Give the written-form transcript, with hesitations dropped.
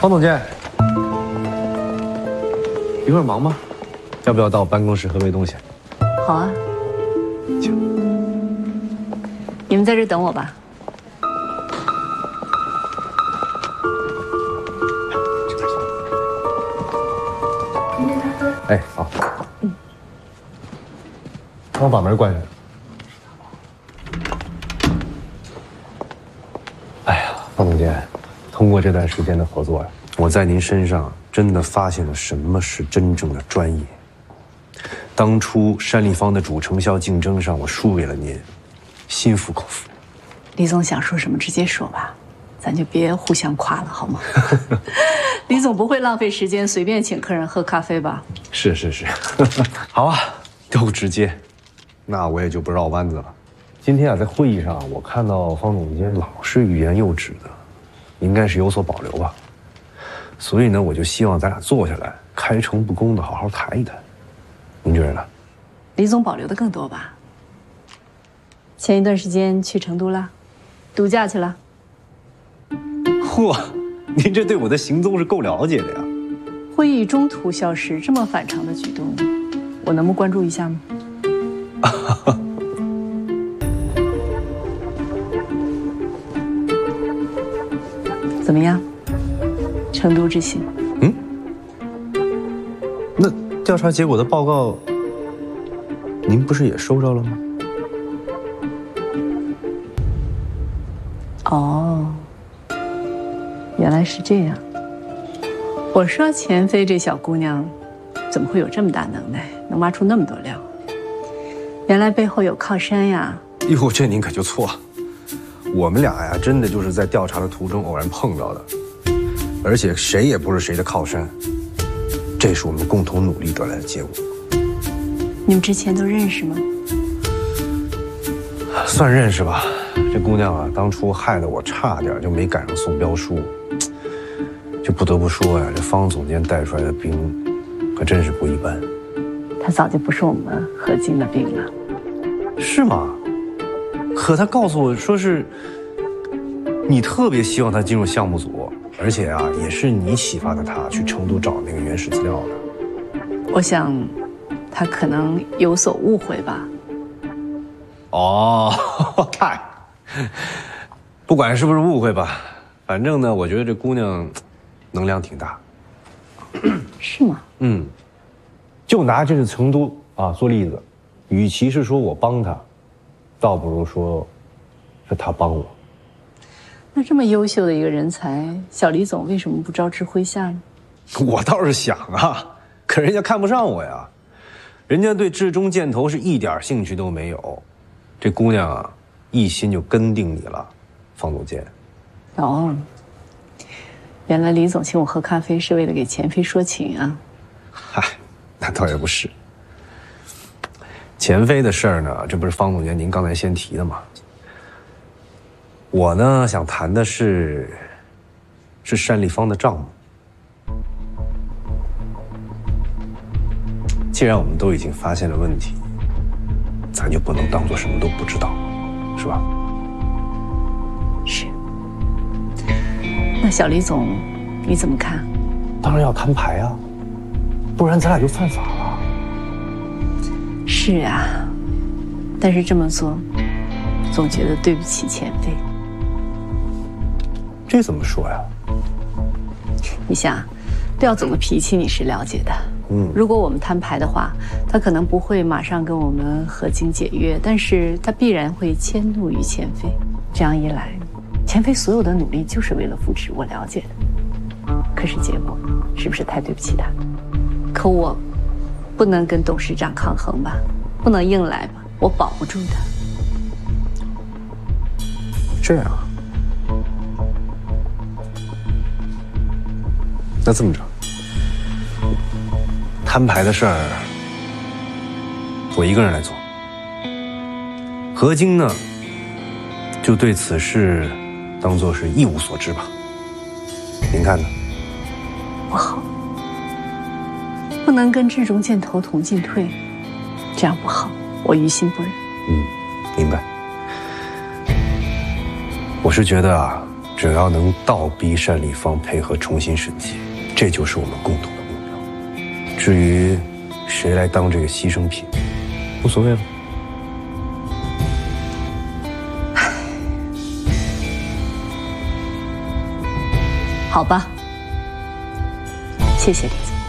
方总监，一会儿忙吗？要不要到我办公室喝杯东西？ 好啊。 请。 你们在这等我吧。 哎，好。帮我把门关上。哎呀，方总监，通过这段时间的合作呀，我在您身上真的发现了什么是真正的专业。当初山立方的主承销竞争上，我输给了您，心服口服。 李总想说什么直接说吧，咱就别互相夸了，好吗？李总不会浪费时间随便请客人喝咖啡吧？ 是，好啊，都直接，那我也就不绕弯子了。今天啊，在会议上我看到方总监老是欲言又止的，应该是有所保留吧。所以呢，我就希望咱俩坐下来，开诚布公的好好谈一谈。您觉得呢？ 李总保留的更多吧？前一段时间去成都啦，度假去了。 嚯，您这对我的行踪是够了解的呀。 会议中途消失，这么反常的举动，我能不关注一下吗？怎么样？成都之行？ 那调查结果的报告，您不是也收着了吗？ 哦，原来是这样。我说钱飞这小姑娘，怎么会有这么大能耐，能挖出那么多料？原来背后有靠山呀！ 哟，这您可就错了。我们俩呀，真的就是在调查的途中偶然碰到的，而且谁也不是谁的靠山，这是我们共同努力得来的结果。 你们之前都认识吗？ 算认识吧。这姑娘啊，当初害得我差点就没赶上送标书，就不得不说呀，这方总监带出来的兵，可真是不一般。 他早就不是我们合金的兵了。 是吗？可他告诉我说是，你特别希望他进入项目组，而且啊，也是你启发的他去成都找那个原始资料的。 我想，他可能有所误会吧。 哦，嗨，不管是不是误会吧，反正呢，我觉得这姑娘能量挺大。 是吗？ 就拿这次成都啊做例子，与其是说我帮她，倒不如说是她帮我。 那这么优秀的一个人才，小李总为什么不招之麾下呢？ 我倒是想啊，可人家看不上我呀，人家对志中箭头是一点兴趣都没有。这姑娘啊，一心就跟定你了，方总监。 哦，原来李总请我喝咖啡是为了给钱飞说情啊。 嗨，那倒也不是。钱飞的事儿呢，这不是方总监您刚才先提的吗？我呢想谈的是单立方的账目。既然我们都已经发现了问题，咱就不能当做什么都不知道，是吧？ 是。那小李总，你怎么看？ 当然要摊牌啊，不然咱俩就犯法了。 是啊，但是这么做，总觉得对不起钱飞。 这怎么说呀？ 你想，廖总的脾气你是了解的。如果我们摊牌的话，他可能不会马上跟我们合金解约，但是他必然会迁怒于钱飞。这样一来，钱飞所有的努力就是为了扶持，我了解的。可是结果是不是太对不起他？可我不能跟董事长抗衡吧，不能硬来吧，我保不住他。 这样啊，那这么着，摊牌的事儿我一个人来做，何晶呢就对此事当作是一无所知吧。您看呢？ 不好，不能跟志中箭头同进退，这样不好，我于心不忍。 明白。我是觉得啊， 只要能倒逼单立芳配合重新审计，这就是我们共同的目标。至于谁来当这个牺牲品，无所谓了。 好吧，谢谢李总。